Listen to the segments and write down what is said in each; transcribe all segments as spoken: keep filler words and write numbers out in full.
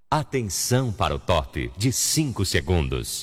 Atenção para o top de cinco segundos.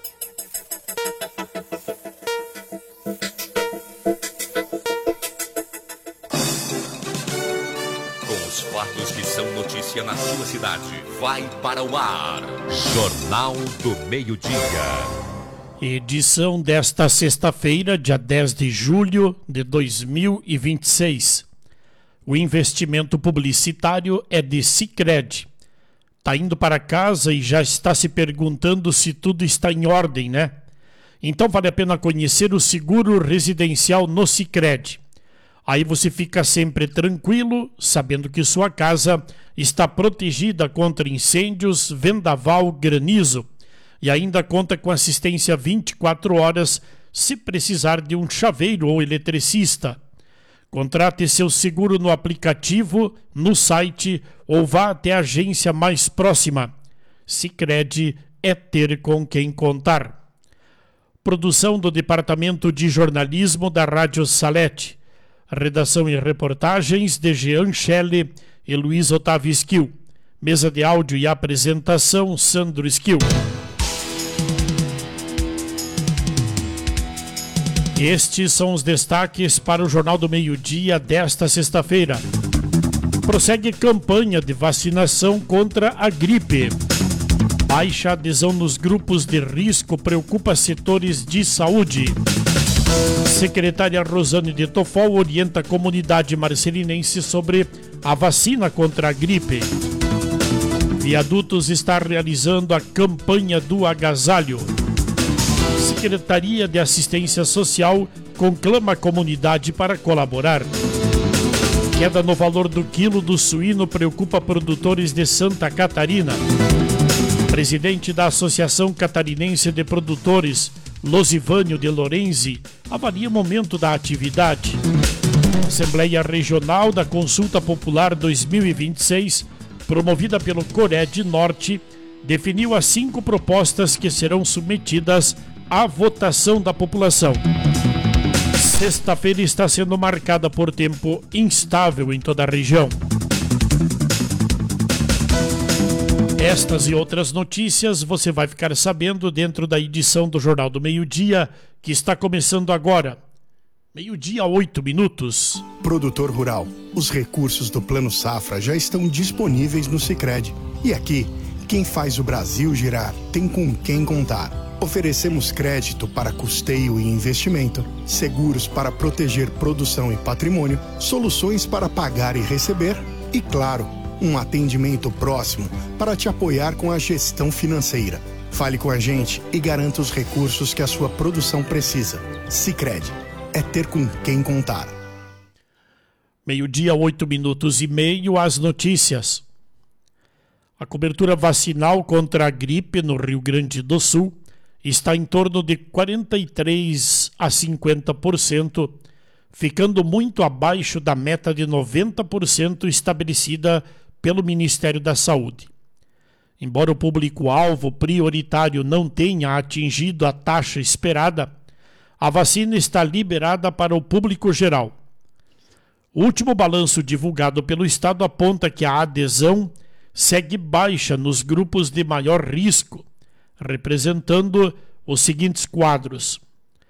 Com os fatos que são notícia na sua cidade, vai para o ar. Jornal do Meio-Dia. Edição desta sexta-feira, dia dez de julho de dois mil e vinte e seis. O investimento publicitário é de Sicredi. Tá indo para casa e já está se perguntando se tudo está em ordem, né? Então vale a pena conhecer o seguro residencial no Sicredi. Aí você fica sempre tranquilo, sabendo que sua casa está protegida contra incêndios, vendaval, granizo. E ainda conta com assistência vinte e quatro horas se precisar de um chaveiro ou eletricista. Contrate seu seguro no aplicativo, no site ou vá até a agência mais próxima. Sicredi é ter com quem contar. Produção do Departamento de Jornalismo da Rádio Salete. Redação e reportagens de Jean Schelle e Luiz Otávio Esquil. Mesa de áudio e apresentação, Sandro Esquil. Estes são os destaques para o Jornal do Meio-Dia desta sexta-feira. Prossegue campanha de vacinação contra a gripe. Baixa adesão nos grupos de risco preocupa setores de saúde. Secretária Rosane de Tofol orienta a comunidade marcelinense sobre a vacina contra a gripe. Viadutos está realizando a campanha do agasalho. Secretaria de Assistência Social conclama a comunidade para colaborar. Queda no valor do quilo do suíno preocupa produtores de Santa Catarina. Presidente da Associação Catarinense de Produtores, Losivânio de Lorenzi, avalia o momento da atividade. Assembleia Regional da Consulta Popular dois mil e vinte e seis, promovida pelo Cored Norte, definiu as cinco propostas que serão submetidas à votação da população. Sexta-feira está sendo marcada por tempo instável em toda a região. Estas e outras notícias você vai ficar sabendo dentro da edição do Jornal do Meio-Dia, que está começando agora. Meio-dia, oito minutos. Produtor rural, os recursos do Plano Safra já estão disponíveis no Sicredi. E aqui, quem faz o Brasil girar tem com quem contar. Oferecemos crédito para custeio e investimento, seguros para proteger produção e patrimônio, soluções para pagar e receber e, claro, um atendimento próximo para te apoiar com a gestão financeira. Fale com a gente e garanta os recursos que a sua produção precisa. Sicredi é ter com quem contar. Meio-dia, oito minutos e meio, as notícias. A cobertura vacinal contra a gripe no Rio Grande do Sul está em torno de quarenta e três a cinquenta por cento, ficando muito abaixo da meta de noventa por cento estabelecida pelo Ministério da Saúde. Embora o público-alvo prioritário não tenha atingido a taxa esperada, a vacina está liberada para o público geral. O último balanço divulgado pelo Estado aponta que a adesão segue baixa nos grupos de maior risco, representando os seguintes quadros: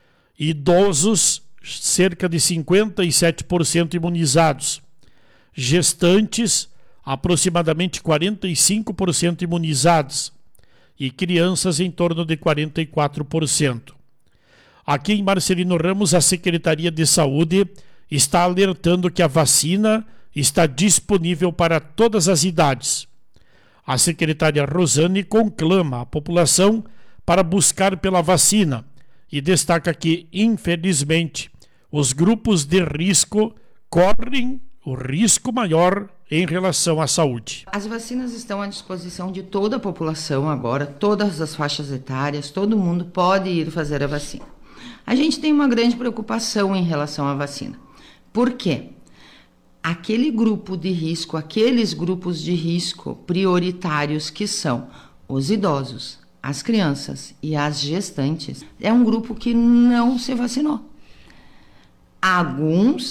idosos, cerca de cinquenta e sete por cento imunizados; gestantes, aproximadamente quarenta e cinco por cento imunizados; e crianças em torno de quarenta e quatro por cento. Aqui em Marcelino Ramos, a Secretaria de Saúde está alertando que a vacina está disponível para todas as idades. A secretária Rosane conclama a população para buscar pela vacina e destaca que, infelizmente, os grupos de risco correm o risco maior em relação à saúde. As vacinas estão à disposição de toda a população agora, todas as faixas etárias, todo mundo pode ir fazer a vacina. A gente tem uma grande preocupação em relação à vacina. Por quê? Aquele grupo de risco, aqueles grupos de risco prioritários que são os idosos, as crianças e as gestantes, é um grupo que não se vacinou. Alguns